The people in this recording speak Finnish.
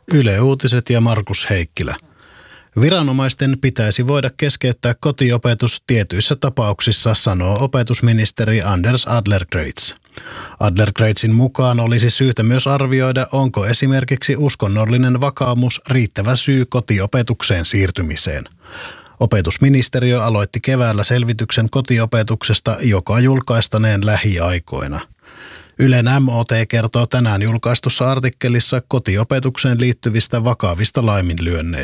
Yle Uutiset ja Markus Heikkilä. Viranomaisten pitäisi voida keskeyttää kotiopetus tietyissä tapauksissa, sanoo opetusministeri Anders Adlercreutz. Adlercreutzin mukaan olisi syytä myös arvioida, onko esimerkiksi uskonnollinen vakaumus riittävä syy kotiopetukseen siirtymiseen. Opetusministeriö aloitti keväällä selvityksen kotiopetuksesta, joka julkaistaneen lähiaikoina. Ylen MOT kertoo tänään julkaistussa artikkelissa kotiopetukseen liittyvistä vakavista laiminlyönneistä.